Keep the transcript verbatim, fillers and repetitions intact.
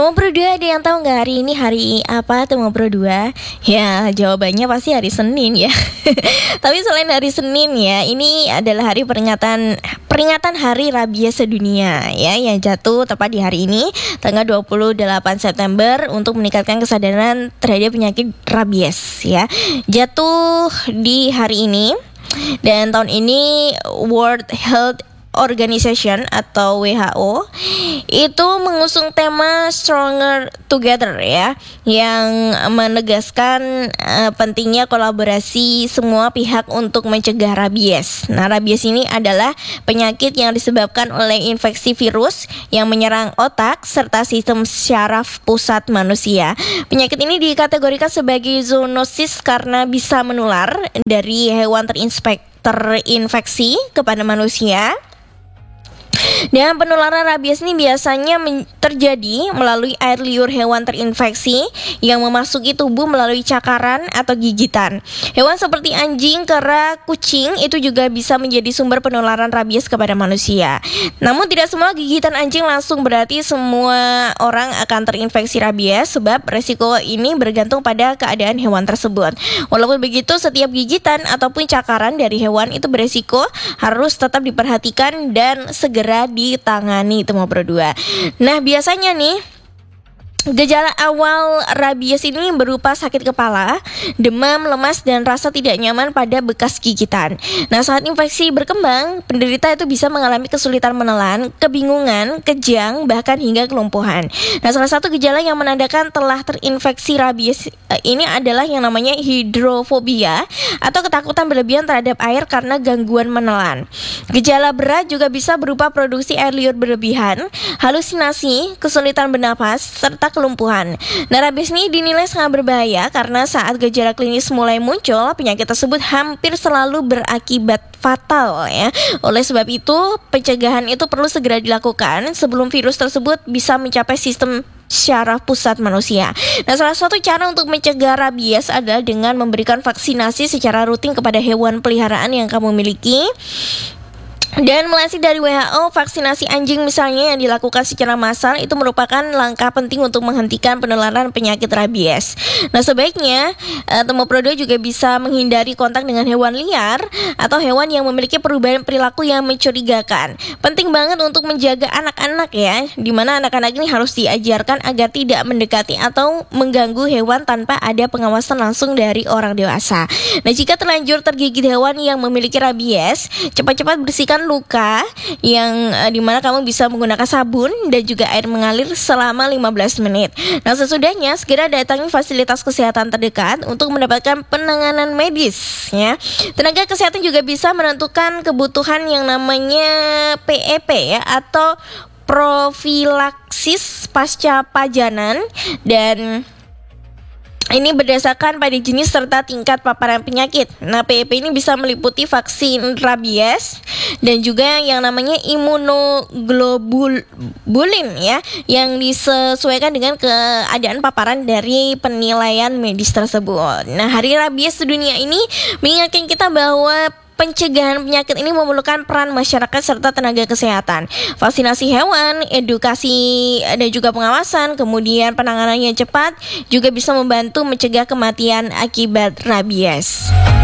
Temu Pro dua, ada yang tahu nggak hari ini hari apa Temu Pro dua? Ya, jawabannya pasti hari Senin ya. Tapi selain hari Senin ya, ini adalah hari peringatan peringatan Hari Rabies Sedunia ya, yang jatuh tepat di hari ini tanggal dua puluh delapan September untuk meningkatkan kesadaran terhadap penyakit rabies ya. Jatuh di hari ini, dan tahun ini World Health Organization atau W H O itu mengusung tema Stronger Together ya, yang menegaskan uh, pentingnya kolaborasi semua pihak untuk mencegah rabies. Nah, rabies ini adalah penyakit yang disebabkan oleh infeksi virus yang menyerang otak serta sistem syaraf pusat manusia. Penyakit ini dikategorikan sebagai zoonosis karena bisa menular dari hewan terinspek terinfeksi kepada manusia. Dan penularan rabies ini biasanya men- terjadi melalui air liur hewan terinfeksi yang memasuki tubuh melalui cakaran atau gigitan. Hewan seperti anjing, kera, kucing itu juga bisa menjadi sumber penularan rabies kepada manusia. Namun tidak semua gigitan anjing langsung berarti semua orang akan terinfeksi rabies, sebab resiko ini bergantung pada keadaan hewan tersebut. Walaupun begitu, setiap gigitan ataupun cakaran dari hewan itu beresiko, harus tetap diperhatikan dan segera ditangani Temu Pro dua. Nah, biasanya nih gejala awal rabies ini berupa sakit kepala, demam, lemas, dan rasa tidak nyaman pada bekas gigitan. Nah, saat infeksi berkembang, penderita itu bisa mengalami kesulitan menelan, kebingungan, kejang, bahkan hingga kelumpuhan. Nah, salah satu gejala yang menandakan telah terinfeksi rabies ini adalah yang namanya hidrofobia atau ketakutan berlebihan terhadap air karena gangguan menelan. Gejala berat juga bisa berupa produksi air liur berlebihan, halusinasi, kesulitan bernapas, serta kelumpuhan. Nah, rabies ini dinilai sangat berbahaya karena saat gejala klinis mulai muncul, penyakit tersebut hampir selalu berakibat fatal ya. Oleh sebab itu, pencegahan itu perlu segera dilakukan sebelum virus tersebut bisa mencapai sistem syaraf pusat manusia. Nah, salah satu cara untuk mencegah rabies adalah dengan memberikan vaksinasi secara rutin kepada hewan peliharaan yang kamu miliki. Dan melansir dari W H O, vaksinasi anjing misalnya yang dilakukan secara massal itu merupakan langkah penting untuk menghentikan penularan penyakit rabies. Nah, sebaiknya uh, Temu Pro dua juga bisa menghindari kontak dengan hewan liar atau hewan yang memiliki perubahan perilaku yang mencurigakan. Penting banget untuk menjaga anak-anak ya, dimana anak-anak ini harus diajarkan agar tidak mendekati atau mengganggu hewan tanpa ada pengawasan langsung dari orang dewasa. Nah, jika terlanjur tergigit hewan yang memiliki rabies, cepat-cepat bersihkan luka yang uh, dimana kamu bisa menggunakan sabun dan juga air mengalir selama lima belas menit. Nah, sesudahnya segera datangi fasilitas kesehatan terdekat untuk mendapatkan penanganan medis ya. Tenaga kesehatan juga bisa menentukan kebutuhan yang namanya P E P ya, atau profilaksis pasca pajanan, dan ini berdasarkan pada jenis serta tingkat paparan penyakit. Nah, P E P ini bisa meliputi vaksin rabies dan juga yang namanya imunoglobulin ya, yang disesuaikan dengan keadaan paparan dari penilaian medis tersebut. Nah, Hari Rabies Sedunia ini mengingatkan kita bahwa pencegahan penyakit ini memerlukan peran masyarakat serta tenaga kesehatan. Vaksinasi hewan, edukasi dan juga pengawasan, kemudian penanganannya cepat juga bisa membantu mencegah kematian akibat rabies.